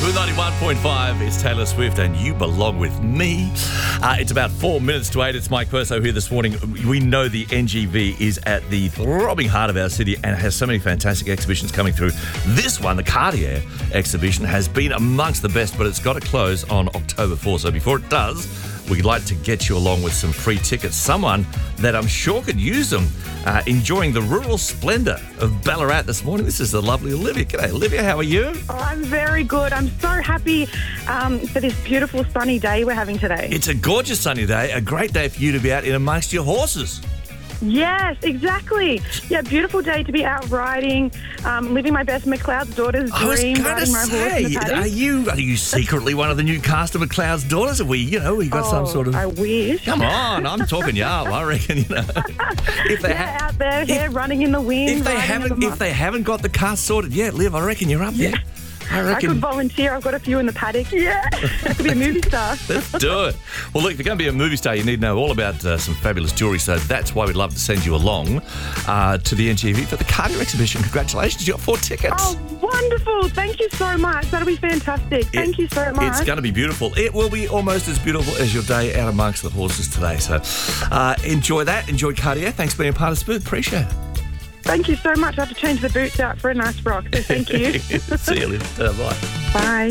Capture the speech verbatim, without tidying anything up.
Smooth ninety-one point five. It's Taylor Swift and You Belong With Me. Uh, it's about four minutes to eight. It's Mike Perso here this morning. We know the N G V is at the throbbing heart of our city and has so many fantastic exhibitions coming through. This one, the Cartier exhibition, has been amongst the best, but it's got to close on October fourth. So before it does, we'd like to get you along with some free tickets. Someone that I'm sure could use them, uh, enjoying the rural splendour of Ballarat this morning. This is the lovely Olivia. G'day, Olivia. How are you? Oh, I'm very good. I'm so happy um, for this beautiful sunny day we're having today. It's a gorgeous sunny day, a great day for you to be out in amongst your horses. Yes, exactly. Yeah, beautiful day to be out riding, um, living my best McLeod's daughter's I was dream, going to riding my horse in the say, paddock. are you are you secretly one of the new cast of McLeod's daughters? Are we, you know, we got oh, some sort of... I wish. Come on, I'm talking y'all. I reckon, you know. If they, Yeah, ha- out there, if- hair running in the wind. if they riding in haven't the if they haven't got the cast sorted yet, Liv, I reckon you're up there. I I reckon. could volunteer. I've got a few in the paddock. Yeah, I could be a movie star. Let's do it. Well, look, if you're going to be a movie star, you need to know all about uh, some fabulous jewellery. So that's why we'd love to send you along uh, to the N G V for the Cartier exhibition. Congratulations, you got four tickets. Oh, wonderful. Thank you so much. That'll be fantastic. Thank It- you so much. It's going to be beautiful. It will be almost as beautiful as your day out amongst the horses today. So uh, enjoy that. Enjoy Cartier. Thanks for being a part of Smooth. Appreciate it. Thank you so much. I have to change the boots out for a nice rock. So thank you. See you, Liv. Uh, bye. Bye.